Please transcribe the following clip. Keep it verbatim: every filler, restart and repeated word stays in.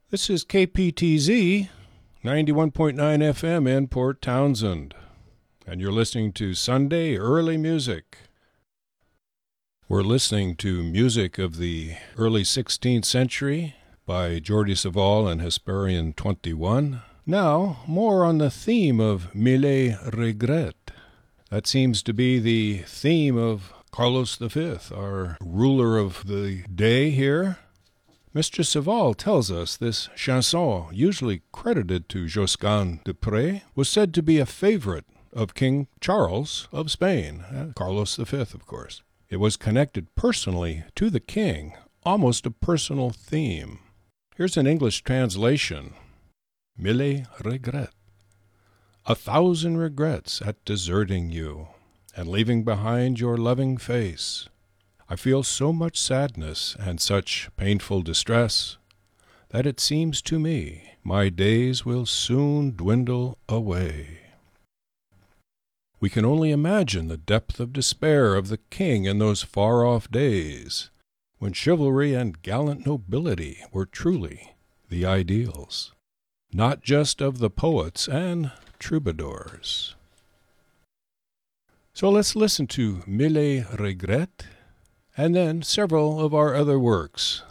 This is K P T Z, ninety-one point nine F M in Port Townsend, and you're listening to Sunday Early Music. We're listening to music of the early sixteenth century by Jordi Savall and Hesperian twenty-one. Now, more on the theme of Mille Regrets. That seems to be the theme of Carlos the Fifth, our ruler of the day here. Mister Savall tells us this chanson, usually credited to Josquin de Pré, was said to be a favorite of King Charles of Spain, uh, Carlos the Fifth, of course. It was connected personally to the king, almost a personal theme. Here's an English translation. Mille regrets. A thousand regrets at deserting you, and leaving behind your loving face. I feel so much sadness and such painful distress, that it seems to me my days will soon dwindle away. We can only imagine the depth of despair of the king in those far-off days, when chivalry and gallant nobility were truly the ideals, not just of the poets and troubadours. So let's listen to Mille Regrets, and then several of our other works